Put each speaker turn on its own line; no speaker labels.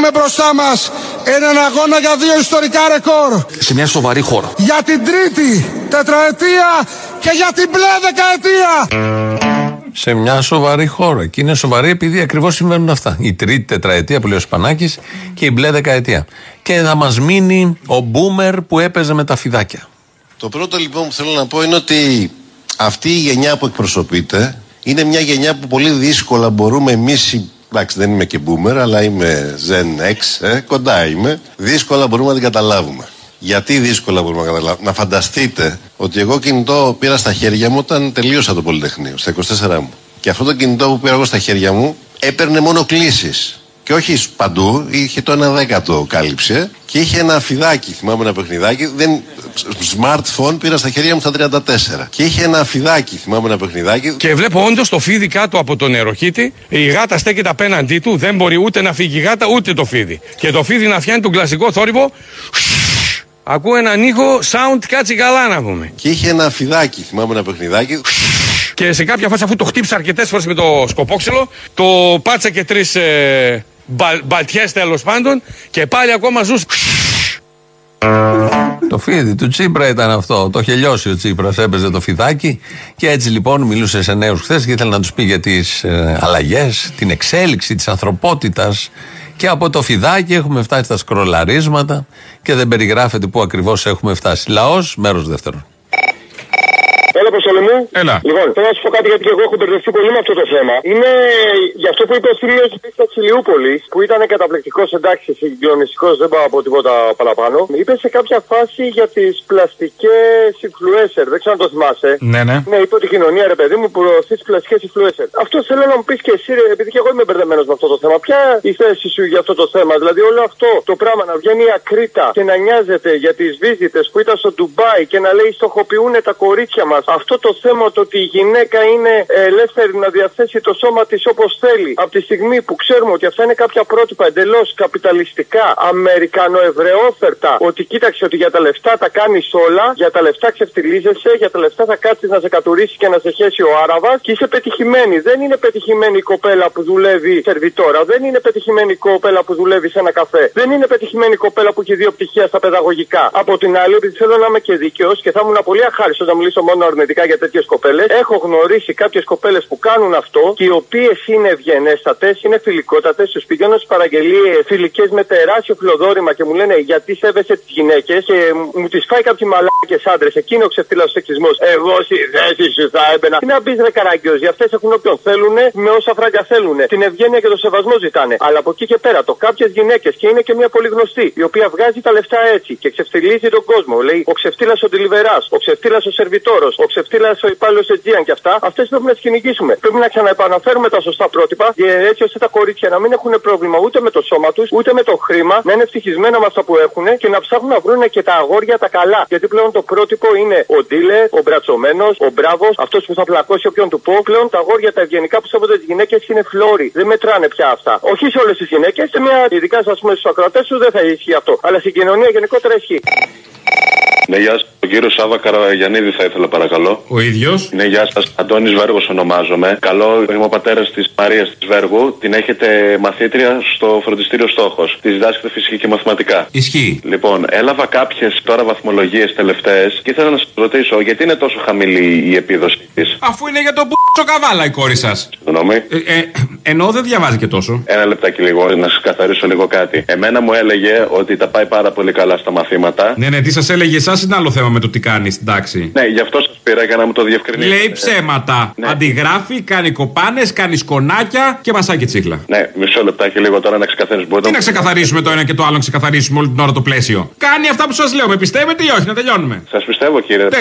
Έχουμε μπροστά μας έναν αγώνα για 2 ιστορικά ρεκόρ.
Σε μια σοβαρή χώρα.
Για την τρίτη τετραετία και για την μπλε δεκαετία.
Σε μια σοβαρή χώρα. Και είναι σοβαρή επειδή ακριβώς συμβαίνουν αυτά. Η τρίτη τετραετία που λέει ο Σπανάκης και η μπλε δεκαετία. Και θα μας μείνει ο μπούμερ που έπαιζε με τα φιδάκια.
Το πρώτο λοιπόν που θέλω να πω είναι ότι αυτή η γενιά που εκπροσωπείται είναι μια γενιά που πολύ δύσκολα μπορούμε εμείς, εντάξει δεν είμαι και boomer αλλά είμαι Gen X, κοντά είμαι, δύσκολα μπορούμε να την καταλάβουμε. Γιατί δύσκολα μπορούμε να καταλάβουμε? Να φανταστείτε ότι εγώ κινητό πήρα στα χέρια μου όταν τελείωσα το Πολυτεχνείο, στα 24 μου. Και αυτό το κινητό που πήρα εγώ στα χέρια μου έπαιρνε μόνο κλήσεις. Και όχι παντού, είχε το 1/10 κάλυψε και είχε ένα φιδάκι, θυμάμαι ένα παιχνιδάκι, smartphone πήρα στα χέρια μου στα 34. Και είχε ένα φιδάκι, θυμάμαι ένα παιχνιδάκι.
Και βλέπω όντως το φίδι κάτω από τον νεροχύτη, η γάτα στέκεται απέναντί του, δεν μπορεί ούτε να φύγει η γάτα ούτε το φίδι. Και το φίδι να φτιάνει τον κλασικό θόρυβο. Ακούω έναν ήχο, sound κάτσι καλά να πούμε.
Και είχε ένα φιδάκι, θυμάμαι ένα παιχνιδάκι.
Και σε κάποια φάση αφού το χτύπησε αρκετές φορές με το σκοπόξυλο, το πάτσα και 3 μπαλτιές τέλος πάντων και πάλι ακόμα ζούσε.
Το φίδι του Τσίπρα ήταν αυτό. Το είχε λιώσει ο Τσίπρας, έπαιζε το φιδάκι. Και έτσι λοιπόν μιλούσε σε νέους χθες και ήθελε να τους πει για τις αλλαγές, την εξέλιξη της ανθρωπότητας. Και από το φιδάκι έχουμε φτάσει στα σκρολαρίσματα και δεν περιγράφεται πού ακριβώς έχουμε φτάσει. Λαός, μέρος δεύτερον.
Έλα, Αποστόλη μου.
Έλα.
Λοιπόν, θέλω να σου πω κάτι γιατί και εγώ έχω μπερδευτεί πολύ με αυτό το θέμα. Είναι για αυτό που είπε ο φίλος της Ηλιούπολης, που ήταν καταπληκτικός, εντάξει, συγκλονιστικός, δεν πάω από τίποτα παραπάνω. Είπε σε κάποια φάση για τις πλαστικές influencer, δεν ξέρω αν το θυμάσαι.
Ναι.
Ναι, είπε ότι η κοινωνία, ρε παιδί μου, προωθεί τις πλαστικές influencer. Αυτό θέλω να μου πεις και εσύ, ρε, επειδή και εγώ είμαι μπερδεμένος με αυτό το θέμα. Ποια η θέση σου για αυτό το θέμα? Δηλαδή, όλο αυτό το πράγμα να βγαίνει η ακρίτα και να νοιάζεται για τις βίζιτες που ήταν στο Ντουμπάι και να λέει στοχοποιούν τα κορίτσια μας. Αυτό το θέμα το ότι η γυναίκα είναι ελεύθερη να διαθέσει το σώμα της όπως θέλει, από τη στιγμή που ξέρουμε ότι αυτά είναι κάποια πρότυπα εντελώς καπιταλιστικά, αμερικανοεβραιόφερτα, ότι κοίταξε ότι για τα λεφτά τα κάνεις όλα, για τα λεφτά ξεφτιλίζεσαι, για τα λεφτά θα κάτσεις να σε κατουρίσει και να σε χέσει ο Άραβας και είσαι πετυχημένη. Δεν είναι πετυχημένη η κοπέλα που δουλεύει σερβιτόρα, δεν είναι πετυχημένη η κοπέλα που δουλεύει σε ένα καφέ, δεν είναι πετυχημένη η κοπέλα που έχει 2 πτυχία στα παιδαγωγικά. Από την άλλη, επειδή θέλω να είμαι και δίκαιος και θα ήμουν πολύ αχάριστος να μιλήσω μόνο αρνητικά για τέτοιες κοπέλες. Έχω γνωρίσει κάποιες κοπέλες που κάνουν αυτό και οι οποίες είναι ευγενέστατες, είναι φιλικότατες. Τους πηγαίνω στις παραγγελίες φιλικές με τεράστιο φιλοδόρημα και μου λένε γιατί σέβεσαι τις γυναίκες και μου τις φάει κάποιοι μαλάκες άντρες. Εκείνο ο ξεφτύλας σεξισμός. Εγώ στη θέση σου θα έμπαινα. Τι να μπεις ρε καραγκιόζη, αυτές έχουν όποιον θέλουν με όσα φράγκα θέλουν. Την ευγένεια και το σεβασμό ζητάνε. Αλλά από εκεί και πέρα το κάποιες γυναίκες και είναι και μια πολύ γνωστή η οποία βγάζει τα λεφτά έτσι και ξεφτυλίζει τον κόσμο. Λέει ο ξεφτύλας ο ντελιβεράς, ο ξεφτύλας ο σερβιτόρος, ο ξεφτύλας ο υπάλληλος Αιτζίαν και αυτά. Αυτές πρέπει να τις κυνηγήσουμε. Πρέπει να ξαναεπαναφέρουμε τα σωστά πρότυπα έτσι ώστε τα κορίτσια να μην έχουν πρόβλημα ούτε με το σώμα τους ούτε με το χρήμα, να είναι ευτυχισμένα με αυτά που έχουν και να ψάχνουν να βρουν και τα αγόρια τα καλά. Γιατί πλέον το πρότυπο είναι ο ντίλε, ο μπρατσωμένος, ο μπράβος, αυτός που θα πλακώσει όποιον του πω. Πλέον τα αγόρια τα ευγενικά που σέβονται τις γυναίκες είναι φλόροι. Δεν μετράνε πια αυτά. Όχι σε όλες τις γυναίκες, σε μια ειδικά ας πούμε στους ακροατές σου δεν θα ισχύει αυτό. Αλλά στην κοινωνία γενικότερα ισχύει.
Ναι, γεια σας. Ο κύριος Σάβα Καραγιαννίδη θα ήθελα παρακαλώ.
Ο ίδιος.
Ναι, γεια σας. Αντώνης Βέργος ονομάζομαι. Καλό, είμαι ο πατέρας της Μαρίας της Βέργου. Την έχετε μαθήτρια στο φροντιστήριο Στόχος. Τη διδάσκεται φυσική και μαθηματικά.
Ισχύει.
Λοιπόν, έλαβα κάποιες τώρα βαθμολογίες τελευταίες και ήθελα να σας ρωτήσω γιατί είναι τόσο χαμηλή η επίδοση της.
Αφού είναι για τον καβάλα η κόρη σας.
Συγγνώμη.
Ενώ δεν διαβάζει και τόσο.
Ένα λεπτάκι λίγο, να σας καθαρίσω λίγο κάτι. Εμένα μου έλεγε ότι τα πάει πάρα πολύ καλά στα μαθήματα.
Ναι, τι σας έλεγε εσάς είναι άλλο θέμα με το τι κάνει στην τάξη.
Ναι, γι' αυτό σας πήρα για να μου το διευκρινίσετε.
Λέει ψέματα. Ναι. Αντιγράφει, κάνει κοπάνες, κάνει σκονάκια και μασάει και τσίχλα.
Ναι, μισό λεπτάκι λίγο τώρα να ξεκαθαρίσουμε.
Τι να ξεκαθαρίσουμε το ένα και το άλλο, να ξεκαθαρίσουμε όλη την ώρα το πλαίσιο. Κάνει αυτά που σας λέω. Με πιστεύετε ή όχι, να τελειώνουμε.
Σας πιστεύω, κύριε.